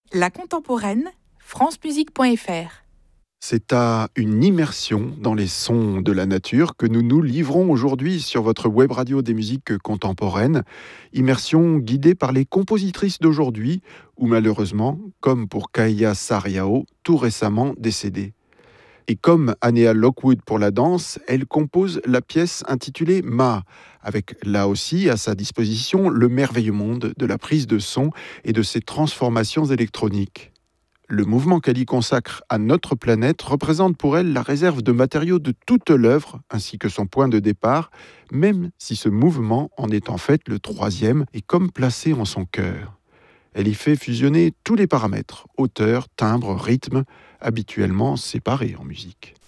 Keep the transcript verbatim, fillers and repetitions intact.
La contemporaine, francemusique point f r. C'est à une immersion dans les sons de la nature que nous nous livrons aujourd'hui sur votre web radio des musiques contemporaines. Immersion guidée par les compositrices d'aujourd'hui, ou malheureusement, comme pour Kaya Sarriao, tout récemment décédée. Et comme Anea Lockwood pour la danse, elle compose la pièce intitulée Ma, avec là aussi à sa disposition le merveilleux monde de la prise de son et de ses transformations électroniques. Le mouvement qu'elle y consacre à notre planète représente pour elle la réserve de matériaux de toute l'œuvre, ainsi que son point de départ, même si ce mouvement en est en fait le troisième et comme placé en son cœur. Elle y fait fusionner tous les paramètres, hauteur, timbre, rythme, habituellement séparés en musique.